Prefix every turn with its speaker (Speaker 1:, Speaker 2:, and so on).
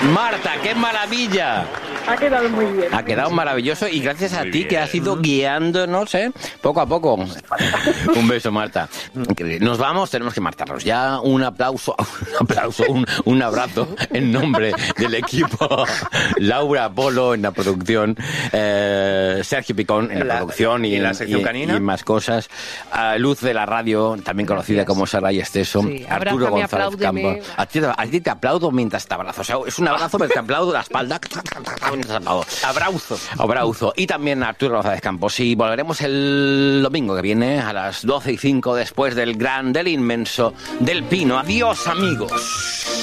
Speaker 1: Marta, qué maravilla.
Speaker 2: Ha quedado muy bien.
Speaker 1: Ha quedado maravilloso y gracias a ti que has ido guiándonos, poco a poco. Un beso, Marta. Nos vamos, tenemos que marcharnos ya. Un aplauso, un abrazo en nombre del equipo. Laura Polo en la producción, Sergio Picón en la producción y
Speaker 3: la sección canina.
Speaker 1: Y más cosas. Luz de la radio, también conocida como Saray Esteso.
Speaker 4: Sí,
Speaker 1: Arturo
Speaker 4: abrázame,
Speaker 1: González Campo.
Speaker 4: apláudeme.
Speaker 1: A ti te aplaudo mientras te abrazo. O sea, es un abrazo, pero te aplaudo la espalda. Abrauzo. Y también Arturo González Campos. Y volveremos el domingo que viene a las 12:05 después del inmenso, del Pino. Adiós, amigos.